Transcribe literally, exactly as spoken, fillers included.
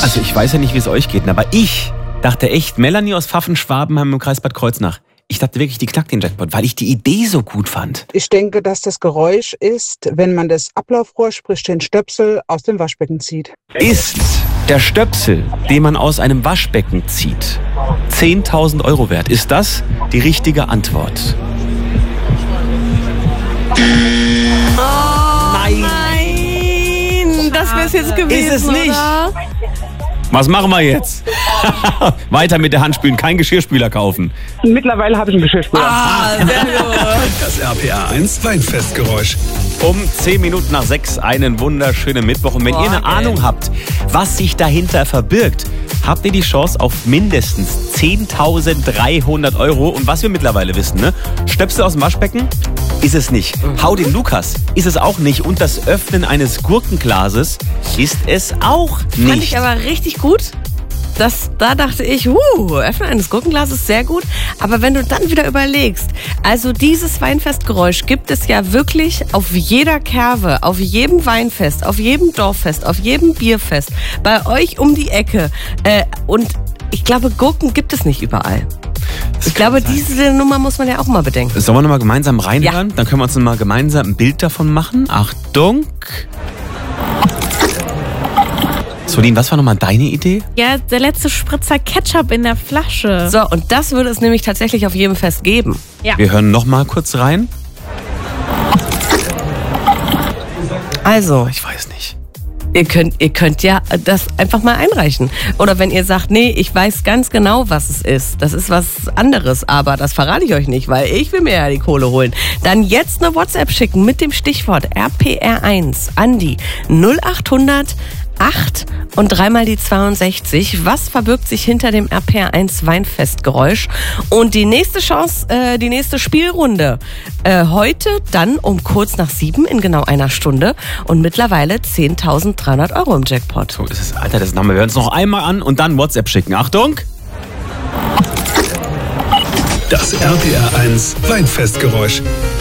Also ich weiß ja nicht, wie es euch geht, aber ich dachte echt, Melanie aus Pfaffenschwabenheim im Kreis Bad Kreuznach, ich dachte wirklich, die knackt den Jackpot, weil ich die Idee so gut fand. Ich denke, dass das Geräusch ist, wenn man das Ablaufrohr, sprich den Stöpsel, aus dem Waschbecken zieht. Ist der Stöpsel, den man aus einem Waschbecken zieht, zehntausend Euro wert? Ist das die richtige Antwort? Oh, nein! nein. Das wäre es jetzt gewesen, Ist es nicht? Oder? Was machen wir jetzt? Weiter mit der Hand spülen, kein Geschirrspüler kaufen. Mittlerweile habe ich einen Geschirrspüler. Ah, sehr gut. Das R P R eins Weinfestgeräusch. Um zehn Minuten nach sechs einen wunderschönen Mittwoch. Und wenn Boah, ihr eine geil. Ahnung habt, was sich dahinter verbirgt, habt ihr die Chance auf mindestens zehntausenddreihundert Euro. Und was wir mittlerweile wissen, ne? Stöpsel aus dem Waschbecken ist es nicht. Mhm. Hau den Lukas ist es auch nicht. Und das Öffnen eines Gurkenglases ist es auch nicht. Fand ich aber richtig gut. Das, da dachte ich, uh, Öffnen eines Gurkenglases ist sehr gut. Aber wenn du dann wieder überlegst, also dieses Weinfestgeräusch gibt es ja wirklich auf jeder Kerwe, auf jedem Weinfest, auf jedem Dorffest, auf jedem Bierfest, bei euch um die Ecke. Äh, und ich glaube, Gurken gibt es nicht überall. Das Ich kann glaube, sein. diese Nummer muss man ja auch mal bedenken. Sollen wir nochmal gemeinsam reinhören? Dann können wir uns nochmal gemeinsam ein Bild davon machen. Achtung. Solin, was war nochmal deine Idee? Ja, der letzte Spritzer Ketchup in der Flasche. So, und das würde es nämlich tatsächlich auf jedem Fest geben. Ja. Wir hören nochmal kurz rein. Also, Ich weiß nicht. Ihr könnt, ihr könnt ja das einfach mal einreichen. Oder wenn ihr sagt, nee, ich weiß ganz genau, was es ist. Das ist was anderes, aber das verrate ich euch nicht, weil ich will mir ja die Kohle holen. Dann jetzt eine WhatsApp schicken mit dem Stichwort R P R eins an die null achthundert acht und dreimal die zweiundsechzig. Was verbirgt sich hinter dem R P R eins Weinfestgeräusch? Und die nächste Chance, äh, die nächste Spielrunde äh, heute dann um kurz nach sieben in genau einer Stunde und mittlerweile zehntausenddreihundert Euro im Jackpot. So ist es. Alter, das Name. Wir hören es noch einmal an und dann WhatsApp schicken. Achtung. Das R P R eins Weinfestgeräusch.